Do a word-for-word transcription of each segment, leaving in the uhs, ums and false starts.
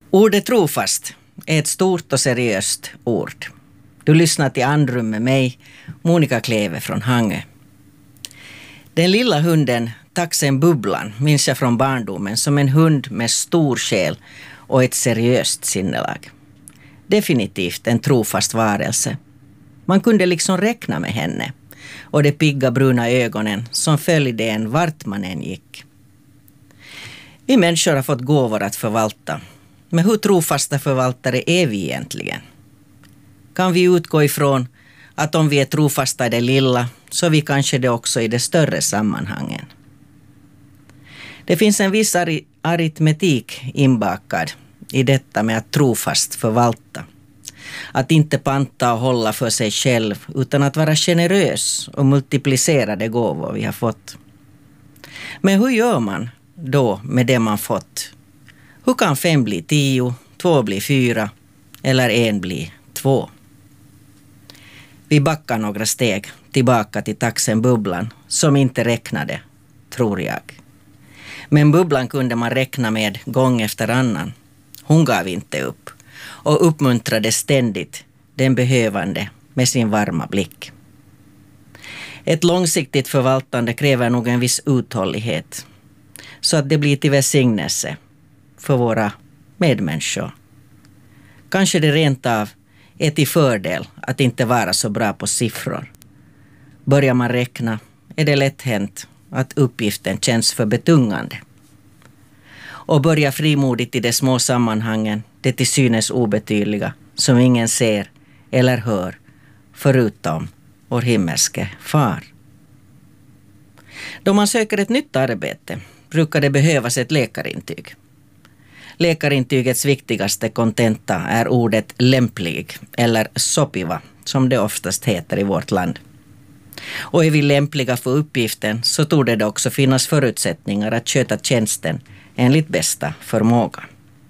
Ordet trofast är ett stort och seriöst ord. Du lyssnar till Andrum med mig, Monica Kleve från Hangö. Den lilla hunden taxen Bubblan minns jag från barndomen som en hund med stor själ och ett seriöst sinnelag. Definitivt en trofast varelse. Man kunde liksom räkna med henne och de pigga bruna ögonen som följde en vart man än gick. Vi människor har fått gåvor att förvalta. Men hur trofasta förvaltare är vi egentligen? Kan vi utgå ifrån att om vi är trofasta i det lilla så är vi kanske det också i de större sammanhangen? Det finns en viss ar- aritmetik inbakad i detta med att trofast förvalta. Att inte panta och hålla för sig själv utan att vara generös och multiplicera de gåvor vi har fått. Men hur gör man då med det man fått? Hur kan fem bli tio, två bli fyra eller en bli två? Vi backar några steg tillbaka till taxen Bubblan som inte räknade, tror jag. Men Bubblan kunde man räkna med gång efter annan. Hon gav inte upp och uppmuntrade ständigt den behövande med sin varma blick. Ett långsiktigt förvaltande kräver nog en viss uthållighet så att det blir till välsignelse för våra medmänniskor. Kanske det rent av är till fördel att inte vara så bra på siffror. Börjar man räkna är det lätt hänt att uppgiften känns för betungande. Och börja frimodigt i de små sammanhangen, det till synes obetydliga, som ingen ser eller hör, förutom vår himmelske far. Då man söker ett nytt arbete brukar det behövas ett läkarintyg. Läkarintygets viktigaste kontenta är ordet lämplig eller sopiva, som det oftast heter i vårt land. Och är vi lämpliga för uppgiften så torde det också finnas förutsättningar att sköta tjänsten enligt bästa förmåga.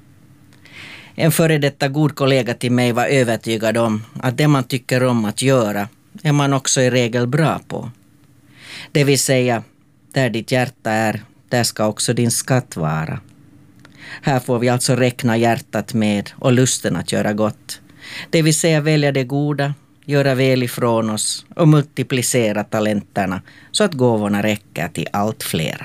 En före detta god kollega till mig var övertygad om att det man tycker om att göra är man också i regel bra på. Det vill säga, där ditt hjärta är, där ska också din skatt vara. Här får vi alltså räkna hjärtat med och lusten att göra gott. Det vill säga välja det goda, göra väl ifrån oss och multiplicera talenterna så att gåvorna räcker till allt flera.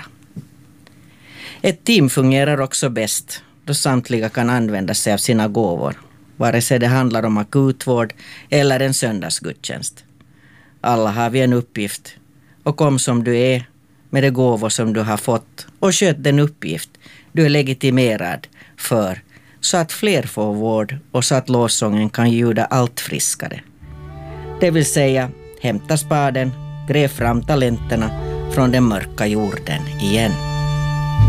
Ett team fungerar också bäst då samtliga kan använda sig av sina gåvor, vare sig det handlar om akutvård eller en söndagsgudstjänst. Alla har vi en uppgift och kom som du är med de gåvor som du har fått och sköt den uppgift du är legitimerad för så att fler får vård och så att lovsången kan ljuda allt friskare. Det vill säga, hämta spaden, gräv fram talenterna från den mörka jorden igen.